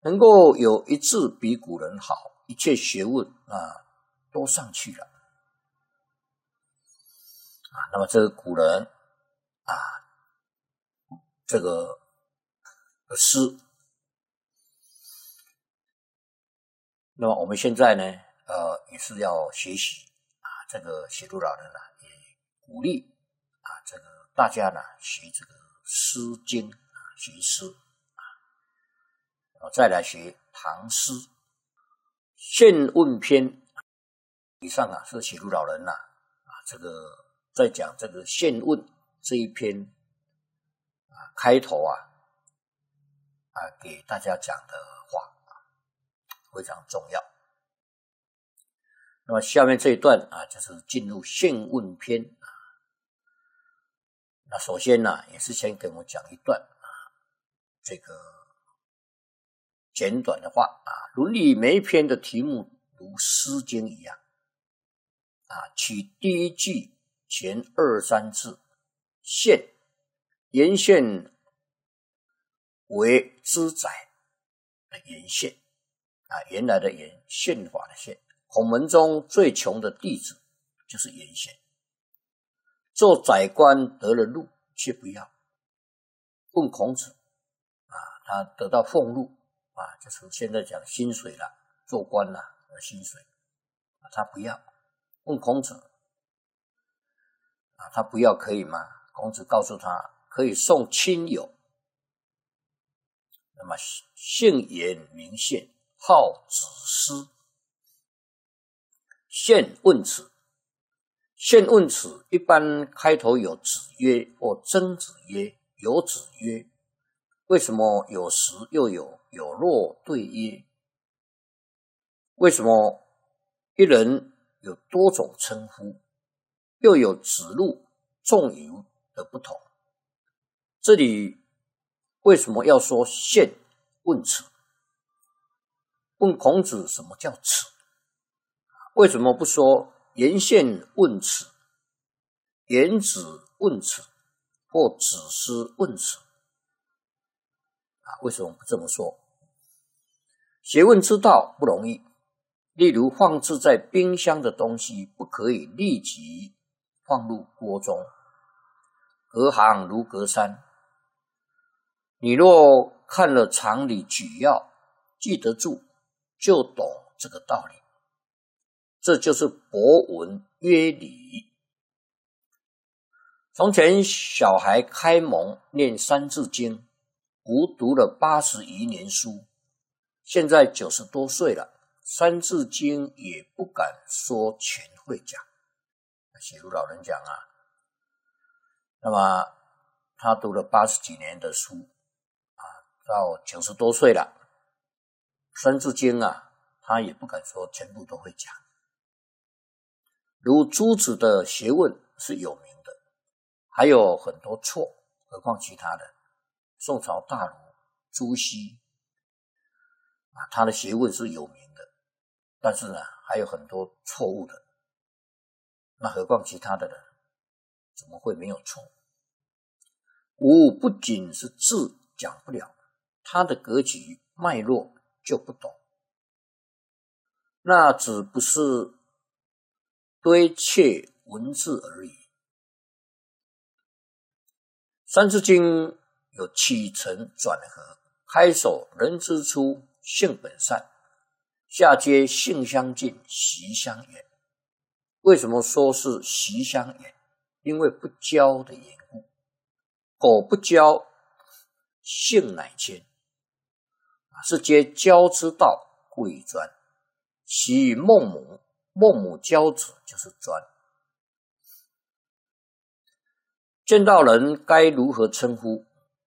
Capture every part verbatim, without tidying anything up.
能够有一字比古人好，一切学问啊都上去了啊。那么这个古人啊，这个诗，那么我们现在呢，呃，也是要学习啊，这个写作老人呢、啊，也鼓励啊，这个大家呢学这个《诗经》啊，学诗啊，再来学唐诗《宪问篇》。以上啊是写作老人呐 啊, 啊，这个在讲这个《宪问》这一篇啊开头啊啊给大家讲的话啊非常重要。那么下面这一段啊，就是进入宪问篇啊。那首先呢、啊，也是先给我们讲一段啊，这个简短的话啊，《论语》每一篇的题目如《诗经》一样啊，取第一句前二三字，宪，言宪为之宰的言宪啊，原来的言，宪法的宪。孔门中最穷的弟子就是颜宪，做宰官得了禄却不要，问孔子啊，他得到俸禄啊，就是现在讲薪水了，做官了的薪水啊，他不要，问孔子啊，他不要可以吗？孔子告诉他可以送亲友。那么姓颜名宪，号子思。宪问此，宪问此一般开头有子曰或曾子曰，有子曰，为什么有时又有有若对曰？为什么一人有多种称呼，又有子路仲由的不同？这里为什么要说宪问此？问孔子什么叫此？为什么不说颜宪问此、颜子问此或子思问此啊？为什么不这么说？学问之道不容易，例如放置在冰箱的东西不可以立即放入锅中，隔行如隔山。你若看了常理举要，记得住，就懂这个道理。这就是博闻约礼。从前小孩开蒙念三字经，吾读了八十余年书，现在九十多岁了，三字经也不敢说全会讲。写如老人讲啊，那么他读了八十几年的书啊，到九十多岁了，三字经啊，他也不敢说全部都会讲。如朱子的学问是有名的，还有很多错，何况其他的。宋朝大儒朱熹啊，他的学问是有名的，但是呢，还有很多错误的。那何况其他的人，怎么会没有错？吾不仅是字讲不了，他的格局脉络就不懂，那只不是堆砌文字而已。三字经有起承转合，开首人之初性本善，下接性相近，习相远。为什么说是习相远？因为不教的缘故。狗不教，性乃迁，是皆教之道，故以专。其与孟母，孟母教子就是专。见到人该如何称呼？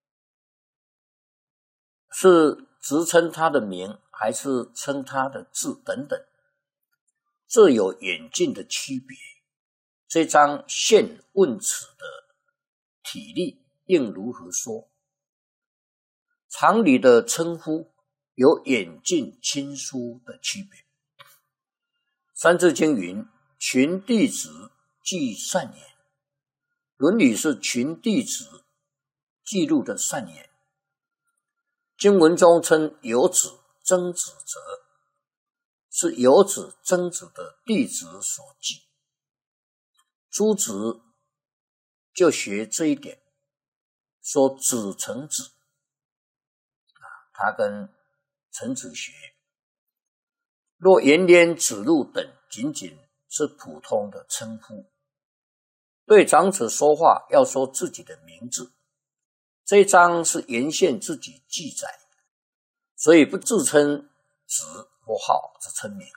是直称他的名，还是称他的字等等？这有远近的区别。这张宪问此的体例应如何说？常理的称呼有远近亲疏的区别。三字经云：群弟子记善言。论语是群弟子记录的善言。经文中称有子， 曾子者，是有子曾子的弟子所记。朱子就学这一点，说子成子，他跟陈子学。若颜渊、子路等仅仅是普通的称呼，对长者说话要说自己的名字，这一章是沿线自己记载，所以不自称子或号，只称名。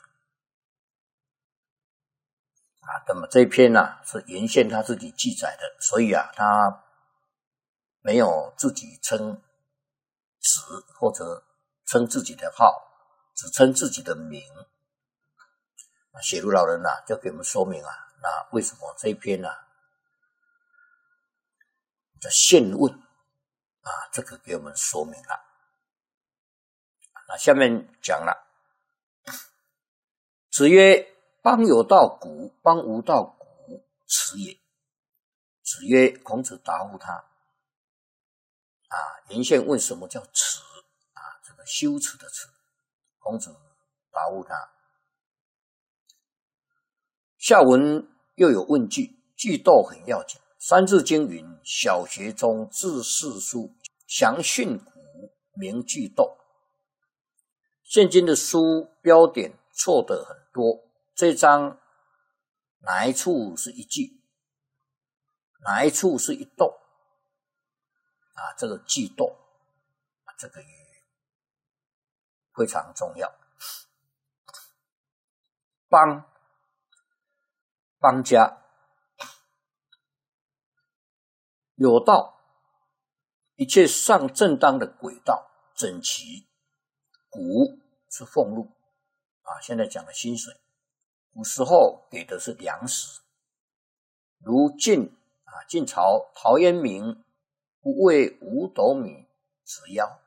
啊，那么这一篇呢、啊、是沿线他自己记载的，所以啊，他没有自己称子或者称自己的号，只称自己的名。写如老人啊，就给我们说明啊，那为什么这一篇呢、啊？叫现问啊，这个给我们说明了。那下面讲了，子曰：“邦有道古，邦无道古，耻也。”子曰，孔子答复他啊，沿线问什么叫耻啊？这个羞耻的耻。孔子答复他。下文又有问句，句读很要紧。三字经云：“小学中字四书，详训诂，明句读。”现今的书标点错的很多，这章哪一处是一句，哪一处是一读啊？这个句读，这个也非常重要。邦，邦家。有道，一切上正当的轨道，整齐。谷是俸禄啊，现在讲的薪水。古时候给的是粮食，如晋啊，晋朝陶渊明不为五斗米折腰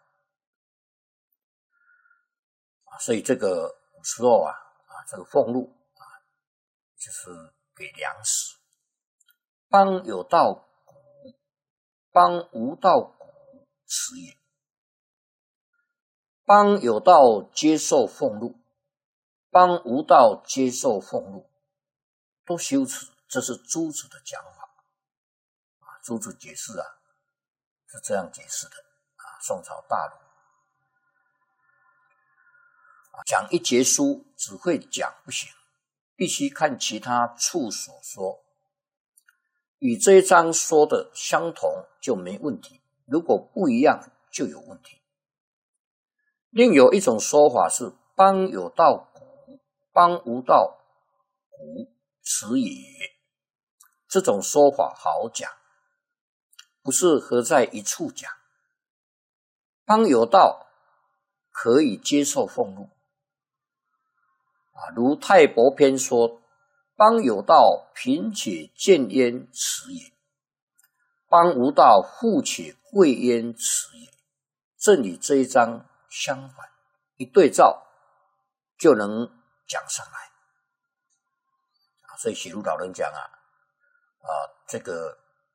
啊，所以这个古时候啊啊，这个俸禄啊，就是给粮食。邦有道古，邦无道古，耻也。邦有道接受俸禄，邦无道接受俸禄，都羞耻。这是朱子的讲法啊。朱子解释啊，是这样解释的啊。宋朝大儒啊，讲一节书只会讲不行，必须看其他处所说，与这一章说的相同就没问题，如果不一样就有问题。另有一种说法是：邦有道古，邦无道古，耻也。这种说法好讲，不是合在一处讲。邦有道可以接受俸禄啊，如太伯篇说：“邦有道贫且贱焉，耻也；邦无道富且贵焉，耻也。”正与这一章相反，一对照就能讲上来啊。所以写如老人讲啊，啊，这个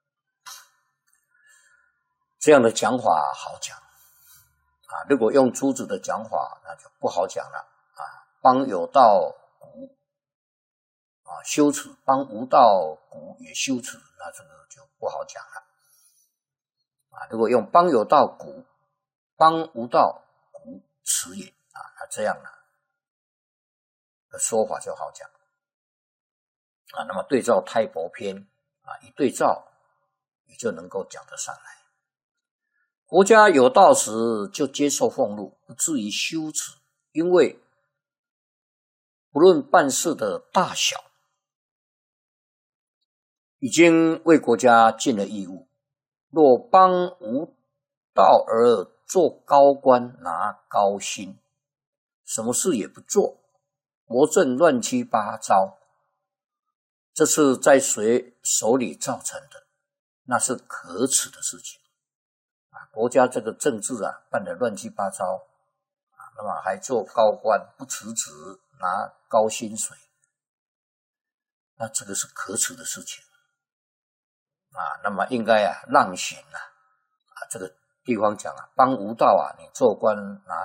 这样的讲法好讲啊。如果用朱子的讲法，那就不好讲了啊。邦有道古啊，羞耻；邦无道古也羞耻，那这个就不好讲了啊。如果用邦有道古，邦无道古，耻也啊，那这样呢的说法就好讲啊。那么对照太伯篇啊，一对照你就能够讲得上来。国家有道时就接受俸禄，不至于羞耻，因为不论办事的大小，已经为国家尽了义务。若邦无道而做高官拿高薪，什么事也不做，国政乱七八糟，这是在谁手里造成的？那是可耻的事情啊！国家这个政治啊办得乱七八糟啊，那么还做高官，不辞职拿高薪水，那这个是可耻的事情啊！那么应该啊让贤啊啊这个地方讲啊，邦无道啊，你做官拿